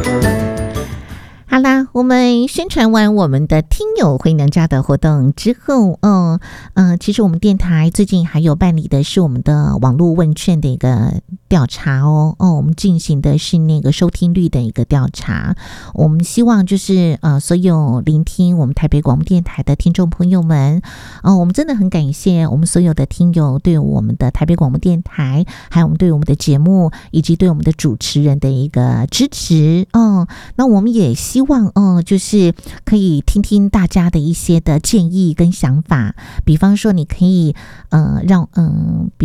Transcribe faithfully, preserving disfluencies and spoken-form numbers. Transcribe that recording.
好啦，我们宣传完我们的听友回娘家的活动之后，嗯嗯，其实我们电台最近还有办理的是我们的网络问卷的一个调查哦，哦，我们进行的是那个收听率的一个调查。我们希望就是呃，所有聆听我们台北广播电台的听众朋友们，呃，我们真的很感谢我们所有的听友对我们的台北广播电台，还有我们对我们的节目以及对我们的主持人的一个支持。嗯，那我们也希望，嗯，就是可以听听大家的一些的建议跟想法，比方说你可以，呃，让，嗯。